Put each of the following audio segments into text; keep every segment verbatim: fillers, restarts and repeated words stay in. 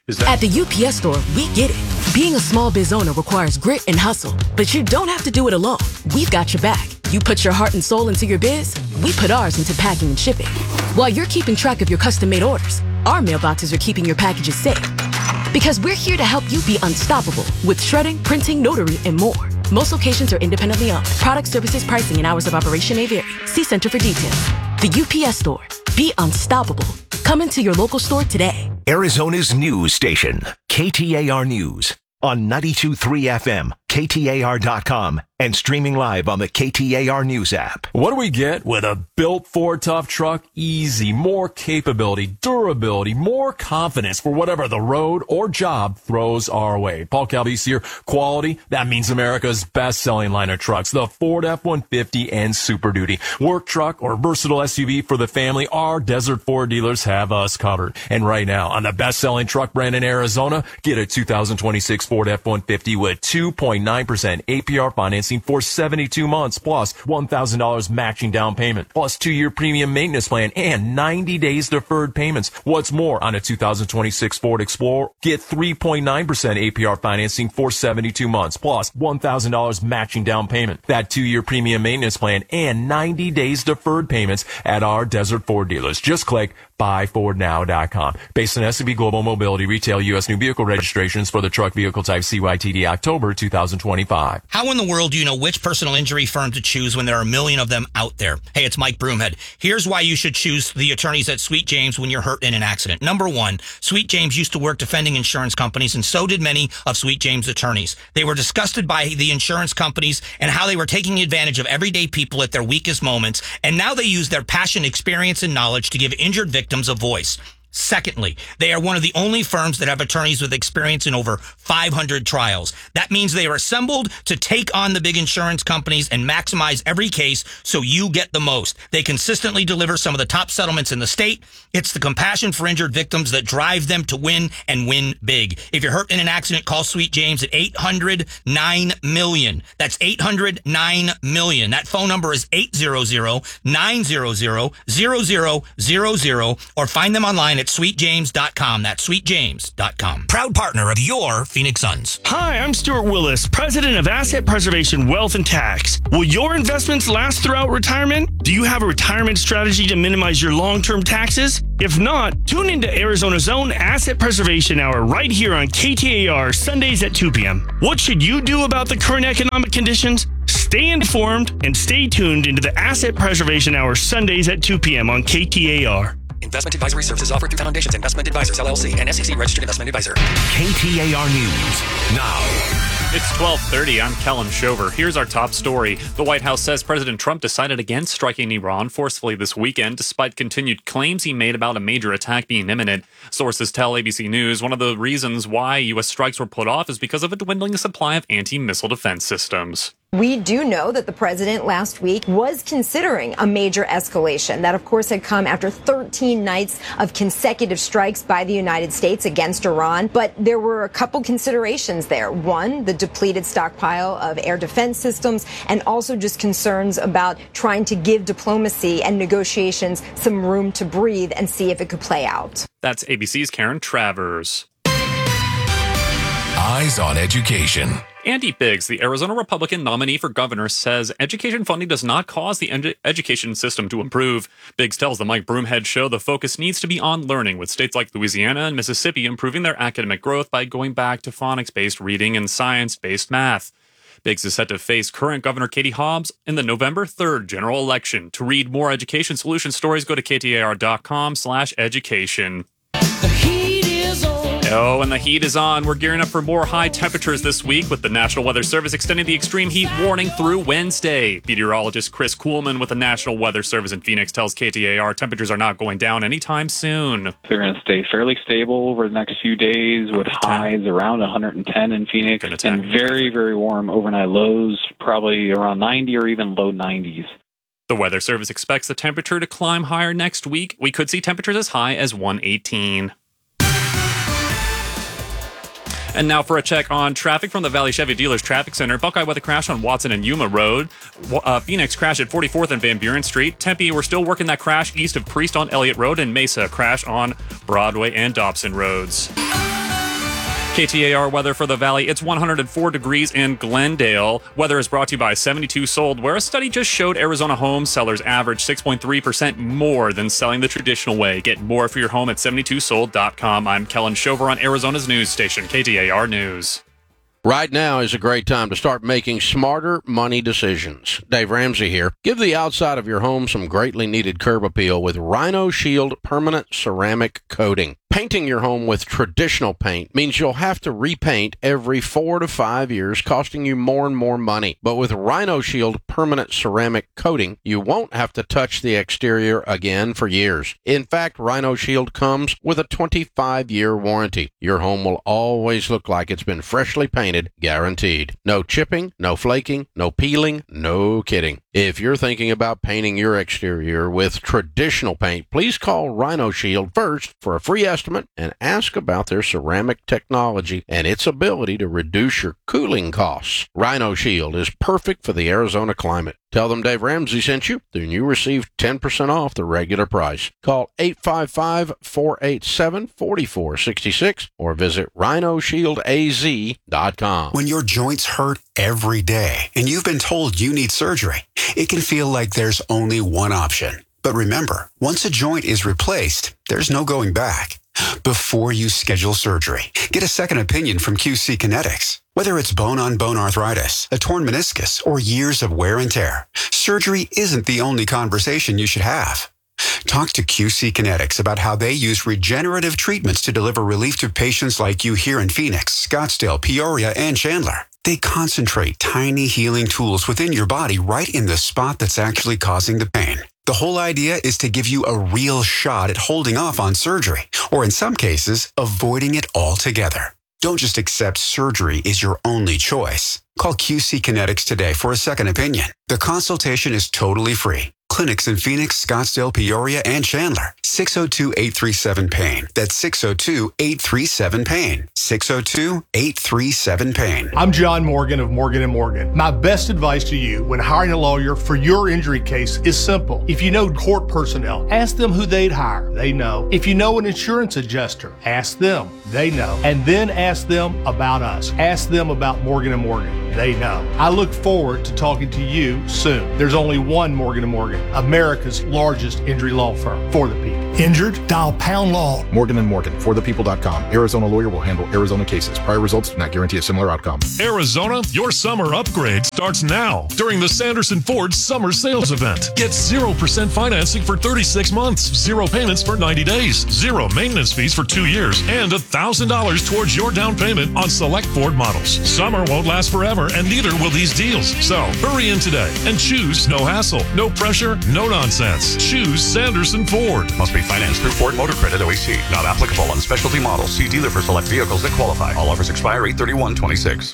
Is that- At the U P S Store, we get it. Being a small biz owner requires grit and hustle, but you don't have to do it alone. We've got your back. You put your heart and soul into your biz, we put ours into packing and shipping. While you're keeping track of your custom-made orders, our mailboxes are keeping your packages safe. Because we're here to help you be unstoppable with shredding, printing, notary, and more. Most locations are independently owned. Product, services, pricing, and hours of operation may vary. See Center for details. The U P S Store. Be unstoppable. Come into your local store today. Arizona's news station, K T A R News, on ninety-two point three F M, K T A R dot com, and streaming live on the K T A R News app. What do we get with a built Ford Tough truck? Easy, more capability, durability, more confidence for whatever the road or job throws our way. Paul Calvese here. Quality, that means America's best-selling line of trucks, the Ford F one fifty and Super Duty. Work truck or versatile S U V for the family, our Desert Ford dealers have us covered. And right now, on the best-selling truck brand in Arizona, get a two thousand twenty-six Ford F one fifty with two point nine percent A P R financing for seventy-two months, plus one thousand dollars matching down payment, plus two-year premium maintenance plan, and ninety days deferred payments. What's more, on a two thousand twenty-six Ford Explorer, get three point nine percent A P R financing for seventy-two months, plus one thousand dollars matching down payment, that two-year premium maintenance plan, and ninety days deferred payments at our Desert Ford dealers. Just click buy ford now dot com. Based on S and P Global Mobility Retail U S New Vehicle registrations for the truck vehicle type C Y T D October two thousand twenty-five. How in the world do you know which personal injury firm to choose when there are a million of them out there? Hey, it's Mike Broomhead. Here's why you should choose the attorneys at Sweet James when you're hurt in an accident. Number one, Sweet James used to work defending insurance companies, and so did many of Sweet James' attorneys. They were disgusted by the insurance companies and how they were taking advantage of everyday people at their weakest moments, and now they use their passion, experience, and knowledge to give injured victims a voice. Secondly, they are one of the only firms that have attorneys with experience in over five hundred trials. That means they are assembled to take on the big insurance companies and maximize every case so you get the most. They consistently deliver some of the top settlements in the state. It's the compassion for injured victims that drive them to win and win big. If you're hurt in an accident, call Sweet James at eight hundred nine million. That's eight hundred nine million. That phone number is eight hundred nine hundred zero zero zero zero, or find them online at sweet james dot com. That's sweet james dot com. Proud partner of your Phoenix Suns. Hi, I'm Stuart Willis, president of Asset Preservation Wealth and Tax. Will your investments last throughout retirement? Do you have a retirement strategy to minimize your long-term taxes? If not, tune into Arizona's own Asset Preservation Hour right here on K T A R Sundays at two p.m. What should you do about the current economic conditions? Stay informed and stay tuned into the Asset Preservation Hour Sundays at two p.m. on K T A R. Investment advisory services offered through Foundations Investment Advisors, L L C, and S E C registered investment advisor. K T A R News now. It's twelve thirty. I'm Kellen Shover. Here's our top story. The White House says President Trump decided against striking Iran forcefully this weekend, despite continued claims he made about a major attack being imminent. Sources tell A B C News one of the reasons why U S strikes were put off is because of a dwindling supply of anti-missile defense systems. We do know that the president last week was considering a major escalation. That, of course, had come after thirteen nights of consecutive strikes by the United States against Iran. But there were a couple considerations there. One, the depleted stockpile of air defense systems, and also just concerns about trying to give diplomacy and negotiations some room to breathe and see if it could play out. That's A B C's Karen Travers. Eyes on Education. Andy Biggs, the Arizona Republican nominee for governor, says education funding does not cause the ed- education system to improve. Biggs tells the Mike Broomhead Show the focus needs to be on learning, with states like Louisiana and Mississippi improving their academic growth by going back to phonics-based reading and science-based math. Biggs is set to face current Governor Katie Hobbs in the November third general election. To read more education solution stories, go to K T A R dot com slash education. The heat is on. Oh, and the heat is on. We're gearing up for more high temperatures this week, with the National Weather Service extending the extreme heat warning through Wednesday. Meteorologist Chris Kuhlman with the National Weather Service in Phoenix tells K T A R temperatures are not going down anytime soon. They're going to stay fairly stable over the next few days, with highs around one hundred ten in Phoenix and very, very warm overnight lows, probably around ninety or even low nineties. The Weather Service expects the temperature to climb higher next week. We could see temperatures as high as one eighteen. And now for a check on traffic from the Valley Chevy Dealers Traffic Center. Buckeye with a crash on Watson and Yuma Road. Uh, Phoenix crash at forty-fourth and Van Buren Street. Tempe, we're still working that crash east of Priest on Elliott Road. And Mesa crash on Broadway and Dobson Roads. K T A R weather for the Valley. It's one hundred four degrees in Glendale. Weather is brought to you by seventy-two Sold, where a study just showed Arizona home sellers average six point three percent more than selling the traditional way. Get more for your home at seventy-two sold dot com. I'm Kellen Shover on Arizona's news station, K T A R News. Right now is a great time to start making smarter money decisions. Dave Ramsey here. Give the outside of your home some greatly needed curb appeal with Rhino Shield permanent ceramic coating. Painting your home with traditional paint means you'll have to repaint every four to five years, costing you more and more money. But with Rhino Shield permanent ceramic coating, you won't have to touch the exterior again for years. In fact, Rhino Shield comes with a twenty-five year warranty. Your home will always look like it's been freshly painted, guaranteed. No chipping, no flaking, no peeling, no kidding. If you're thinking about painting your exterior with traditional paint, please call Rhino Shield first for a free estimate and ask about their ceramic technology and its ability to reduce your cooling costs. Rhino Shield is perfect for the Arizona climate. Tell them Dave Ramsey sent you, then you receive ten percent off the regular price. Call eight five five, four eight seven, four four six six or visit rhino shield a z dot com. When your joints hurt every day and you've been told you need surgery, it can feel like there's only one option. But remember, once a joint is replaced, there's no going back. Before you schedule surgery, get a second opinion from Q C Kinetics. Whether it's bone-on-bone arthritis, a torn meniscus, or years of wear and tear, surgery isn't the only conversation you should have. Talk to Q C Kinetics about how they use regenerative treatments to deliver relief to patients like you here in Phoenix, Scottsdale, Peoria, and Chandler. They concentrate tiny healing tools within your body right in the spot that's actually causing the pain. The whole idea is to give you a real shot at holding off on surgery, or in some cases, avoiding it altogether. Don't just accept surgery is your only choice. Call Q C Kinetics today for a second opinion. The consultation is totally free. Clinics in Phoenix, Scottsdale, Peoria, and Chandler. six oh two, eight three seven, PAIN. That's six oh two, eight three seven, PAIN. six oh two, eight three seven, PAIN. I'm John Morgan of Morgan and Morgan. My best advice to you when hiring a lawyer for your injury case is simple. If you know court personnel, ask them who they'd hire. They know. If you know an insurance adjuster, ask them. They know. And then ask them about us. Ask them about Morgan and Morgan. They know. I look forward to talking to you soon. There's only one Morgan and Morgan, America's largest injury law firm for the people. Injured? Dial pound law. Morgan and Morgan, for the people dot com. Arizona lawyer will handle Arizona cases. Prior results do not guarantee a similar outcome. Arizona, your summer upgrade starts now during the Sanderson Ford Summer Sales Event. Get zero percent financing for thirty-six months, zero payments for ninety days, zero maintenance fees for two years, and one thousand dollars towards your down payment on select Ford models. Summer won't last forever, and neither will these deals. So hurry in today and choose no hassle, no pressure, no nonsense. Choose Sanderson Ford. Must be financed through Ford Motor Credit O E C. Not applicable on specialty models. See dealer for select vehicles that qualify. All offers expire eight thirty-one twenty-six.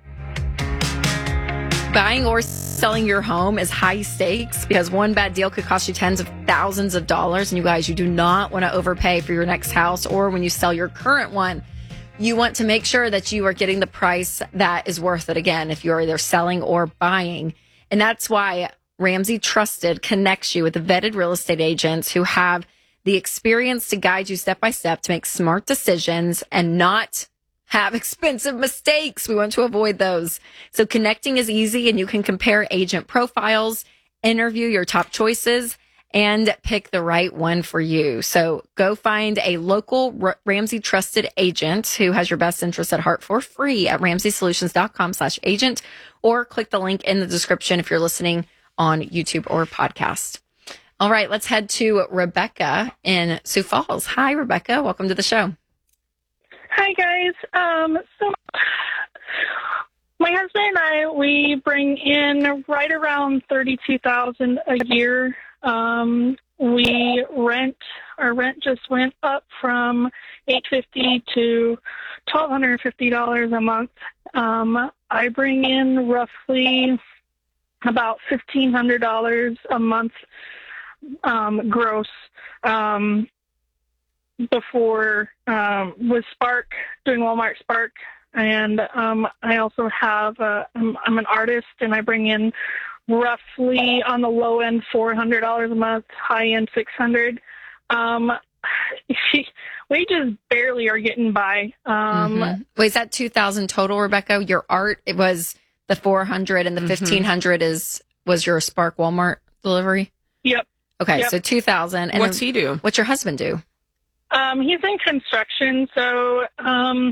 Buying or selling your home is high stakes because one bad deal could cost you tens of thousands of dollars. And you guys, you do not want to overpay for your next house or when you sell your current one. You want to make sure that you are getting the price that is worth it again if you're either selling or buying. And that's why Ramsey Trusted connects you with the vetted real estate agents who have the experience to guide you step by step to make smart decisions and not have expensive mistakes. We want to avoid those. So connecting is easy and you can compare agent profiles, interview your top choices, and pick the right one for you. So go find a local R- Ramsey Trusted agent who has your best interests at heart for free at ramsey solutions dot com slash agent or click the link in the description if you're listening on YouTube or podcast. All right, let's head to Rebecca in Sioux Falls. Hi, Rebecca. Welcome to the show. Hi, guys. Um, so my husband and I, we bring in right around thirty-two thousand dollars a year. Um, we rent, our rent just went up from eight hundred fifty dollars to one thousand two hundred fifty dollars a month. Um, I bring in roughly about fifteen hundred dollars a month um, gross um, before um, with Spark, doing Walmart Spark. And um, I also have, a, I'm, I'm an artist, and I bring in roughly on the low end four hundred dollars a month, high end six hundred dollars. Um, we just barely are getting by. Um, mm-hmm. Wait, is that two thousand total, Rebecca? Your art, it was the four hundred and the mm-hmm. fifteen hundred is, was your Spark Walmart delivery? Yep. Okay. Yep. So two thousand. And what's he do? What's your husband do? Um, he's in construction. So, um,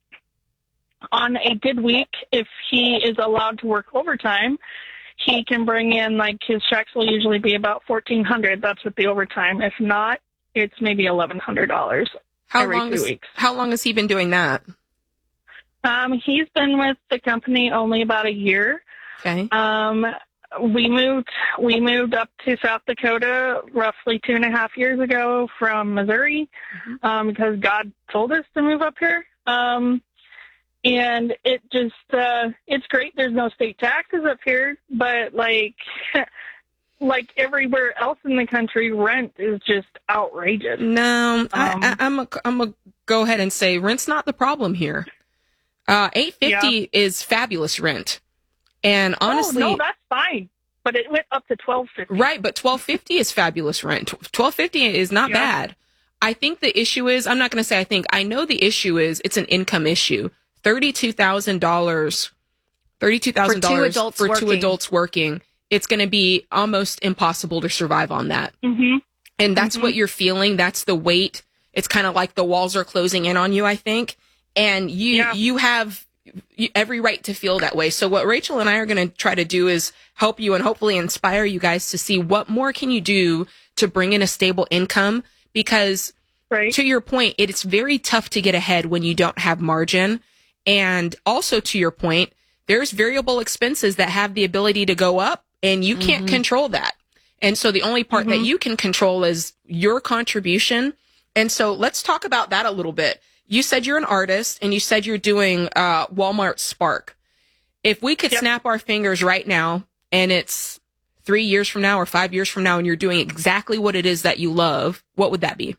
on a good week, if he is allowed to work overtime, he can bring in, like, his checks will usually be about fourteen hundred dollars. That's with the overtime. If not, it's maybe eleven hundred dollars how every long two is, weeks. How long has he been doing that? Um, he's been with the company only about a year. Okay. Um, we moved, we moved up to South Dakota roughly two and a half years ago from Missouri, mm-hmm. um, because God told us to move up here. Um, And it just, uh, it's great. There's no state taxes up here, but like, like everywhere else in the country, rent is just outrageous. No, um, I, I, I'm a, I'm a go ahead and say rent's not the problem here. Uh, eight fifty yeah. is fabulous rent. And honestly, oh, no, that's fine. But it went up to twelve fifty. Right. But twelve fifty is fabulous rent. twelve fifty is not yeah. bad. I think the issue is, I'm not going to say I think, I know the issue is it's an income issue. thirty-two thousand dollars thirty-two thousand dollars for, for two adults working. It's going to be almost impossible to survive on that. Mm-hmm. And that's mm-hmm. what you're feeling. That's the weight. It's kind of like the walls are closing in on you, I think. And you, yeah. you have every right to feel that way. So what Rachel and I are going to try to do is help you and hopefully inspire you guys to see what more can you do to bring in a stable income, because right. to your point, it's very tough to get ahead when you don't have margin. And also to your point, there's variable expenses that have the ability to go up and you can't mm-hmm. control that. And so the only part mm-hmm. that you can control is your contribution. And so let's talk about that a little bit. You said you're an artist and you said you're doing uh, Walmart Spark. If we could yep. snap our fingers right now and it's three years from now or five years from now and you're doing exactly what it is that you love, what would that be?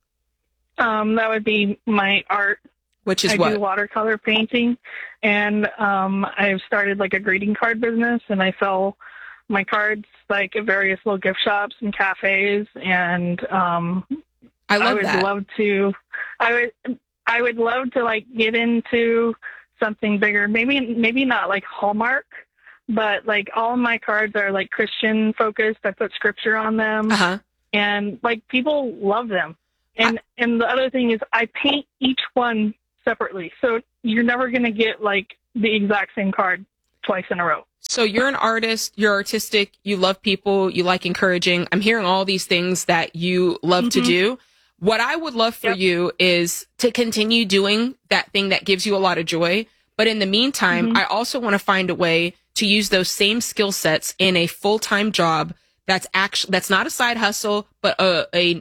Um, that would be my art. Which is I what? do watercolor painting, and um, I've started like a greeting card business, and I sell my cards like at various little gift shops and cafes. And um, I love I would that. love to. I would. I would love to like get into something bigger. Maybe maybe not like Hallmark, but like all of my cards are like Christian focused. I put scripture on them, uh-huh. and like people love them. And I- and the other thing is I paint each one separately, so you're never going to get like the exact same card twice in a row. So you're an artist, you're artistic, you love people, you like encouraging. I'm hearing all these things that you love mm-hmm. to do. What I would love for yep. you is to continue doing that thing that gives you a lot of joy. But in the meantime, mm-hmm. I also want to find a way to use those same skill sets in a full-time job that's actually, that's not a side hustle, but a, a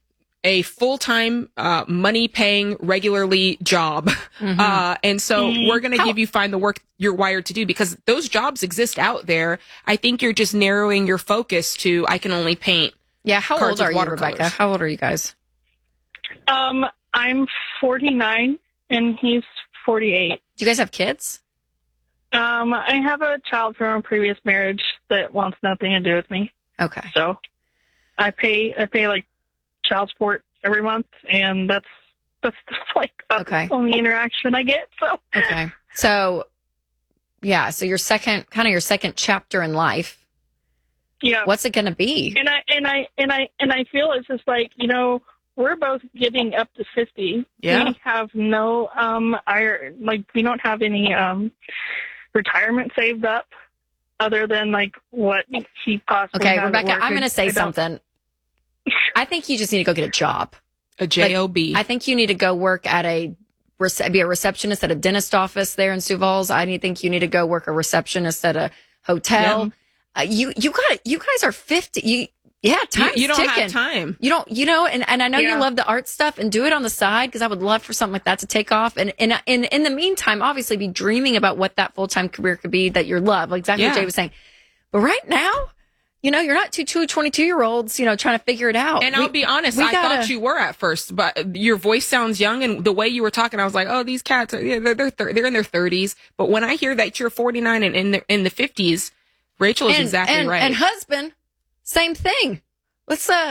a full-time, uh, money-paying, regularly job. Mm-hmm. Uh, and so mm-hmm. we're going to give you find the work you're wired to do, because those jobs exist out there. I think you're just narrowing your focus to, I can only paint. Yeah. How old are you, Rebecca? How old are you guys? Um, I'm forty-nine and he's forty-eight. Do you guys have kids? Um, I have a child from a previous marriage that wants nothing to do with me. Okay. So I pay, I pay like child support every month, and that's that's like the okay. only interaction I get. So okay, so yeah, so your second kind of your second chapter in life. Yeah, what's it going to be? And I and I and I and I feel it's just like, you know, we're both getting up to fifty. Yeah, we have no um, I like we don't have any um retirement saved up other than like what he possibly. Okay, has Rebecca, at work. I'm going to say something. I think you just need to go get a job. A job. Like, I think you need to go work at a, be a receptionist at a dentist office there in Sioux Falls. I think you need to go work a receptionist at a hotel. Yeah. Uh, you, you got, you guys are fifty. You, yeah, time's you, you don't ticking. have time. You don't, you know, and, and I know yeah. you love the art stuff, and do it on the side, because I would love for something like that to take off. And, and, and in the meantime, obviously be dreaming about what that full-time career could be that you love, like exactly yeah. what Jay was saying. But right now, you know, you're not two, two twenty-two-year-olds, you know, trying to figure it out. And we, I'll be honest, I gotta, thought you were at first, but your voice sounds young, and the way you were talking, I was like, oh, these cats, are, yeah, they're they're, thir- they're in their thirties. But when I hear that you're forty-nine and in the, in the fifties, Rachel is and, exactly and, right. And husband, same thing. Let's, uh,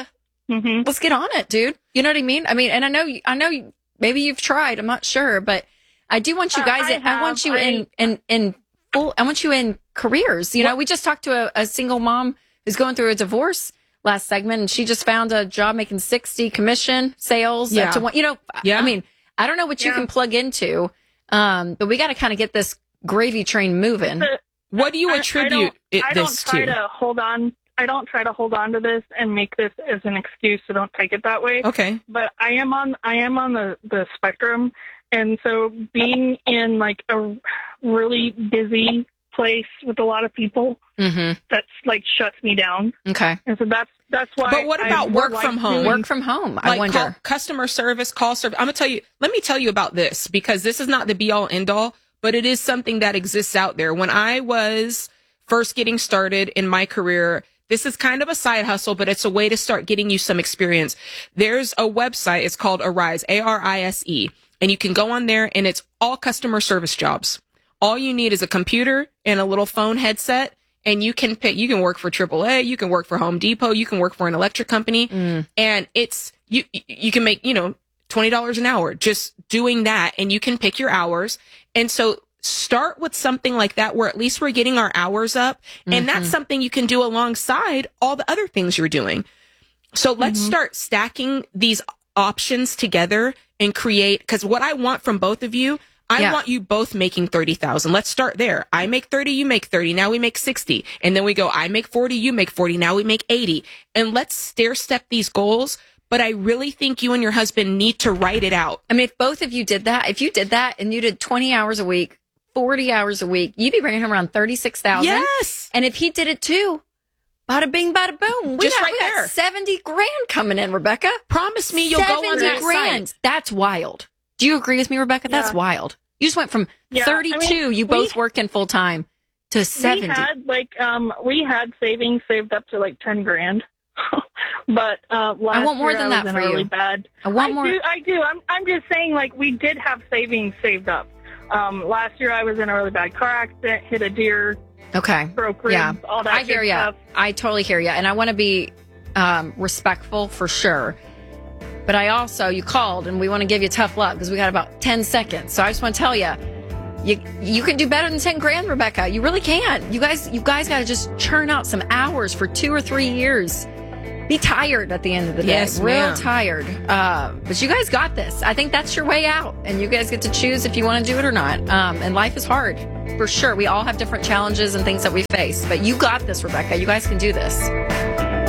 Mm-hmm. Let's get on it, dude. You know what I mean? I mean, and I know, I know, you, maybe you've tried. I'm not sure, but I do want you guys. Uh, I, in, have, I want you I, in, in, in full. I want you in careers. You what? know, we just talked to a, a single mom who's going through a divorce last segment, and she just found a job making sixty commission sales. Yeah. To one, you know, yeah. I mean, I don't know what you yeah. can plug into, um, but we got to kind of get this gravy train moving. But what do you I, attribute I it, I this don't try to? to hold on. I don't try to hold on to this and make this as an excuse, so don't take it that way. Okay. But I am on I am on the, the spectrum, and so being in like a really busy place with a lot of people, mm-hmm. that's like shuts me down. Okay. And so that's that's why. But what about I work like from home? doing, Work from home. I like wonder. Call, customer service, call service. I'm gonna tell you. Let me tell you about this, because this is not the be all end all, but it is something that exists out there. When I was first getting started in my career, this is kind of a side hustle, but it's a way to start getting you some experience. There's a website. It's called Arise, A R I S E. And you can go on there, and it's all customer service jobs. All you need is a computer and a little phone headset, and you can pick, you can work for triple A, you can work for Home Depot, you can work for an electric company. Mm. And it's, you, you can make, you know, twenty dollars an hour just doing that, and you can pick your hours. And so start with something like that, where at least we're getting our hours up. And mm-hmm. that's something you can do alongside all the other things you're doing. So let's mm-hmm. start stacking these options together and create, because what I want from both of you, I yeah. want you both making thirty thousand. Let's start there. I make thirty, you make thirty. Now we make sixty. And then we go, I make forty, you make forty. Now we make eighty. And let's stair step these goals. But I really think you and your husband need to write it out. I mean, if both of you did that, if you did that and you did twenty hours a week, forty hours a week, you'd be bringing home around thirty-six thousand. Yes. And if he did it too, bada bing, bada boom. We Just got, right we there. got seventy grand coming in, Rebecca. Promise me you'll go on that grand. site. That's wild. Do you agree with me, Rebecca? That's Yeah. wild. You just went from Yeah, thirty-two, I mean, you we- both working full time, to seventy. We had like um we had savings saved up to like ten grand. But uh last I want more year than I was that in for really you. bad. I want I more. Do, I do. I'm I'm just saying, like, we did have savings saved up. Um last year I was in a really bad car accident, hit a deer, Okay. broke ribs, Yeah. all that I hear good you. stuff. I totally hear you. And I want to be um, respectful for sure. But I also, you called and we want to give you tough luck because we got about ten seconds. So I just want to tell you, you you can do better than ten grand, Rebecca. You really can. You guys, you guys got to just churn out some hours for two or three years. Be tired at the end of the day. Yes, Real ma'am. tired. Uh, but you guys got this. I think that's your way out. And you guys get to choose if you want to do it or not. Um, and life is hard. For sure. We all have different challenges and things that we face. But you got this, Rebecca. You guys can do this.